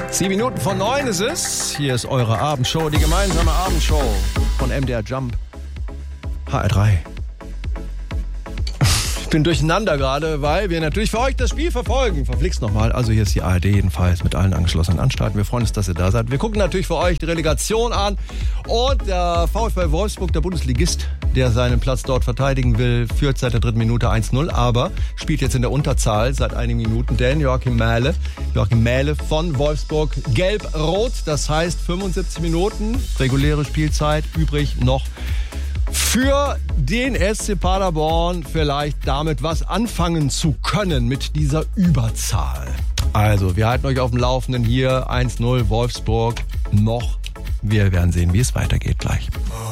7:09 ist es. Hier ist eure Abendshow, die gemeinsame Abendshow von MDR Jump, HR3. Ich bin durcheinander gerade, weil wir natürlich für euch das Spiel verfolgen. Verflixt nochmal. Also hier ist die ARD jedenfalls mit allen angeschlossenen Anstalten. Wir freuen uns, dass ihr da seid. Wir gucken natürlich für euch die Relegation an. Und der VfL Wolfsburg, der Bundesligist, der seinen Platz dort verteidigen will, führt seit der 3. Minute 1-0. Aber spielt jetzt in der Unterzahl seit einigen Minuten. Denn Joachim Mähle von Wolfsburg gelb-rot. Das heißt 75 Minuten reguläre Spielzeit übrig noch für den SC Paderborn, vielleicht damit was anfangen zu können mit dieser Überzahl. Also, wir halten euch auf dem Laufenden hier. 1-0 Wolfsburg noch. Wir werden sehen, wie es weitergeht gleich.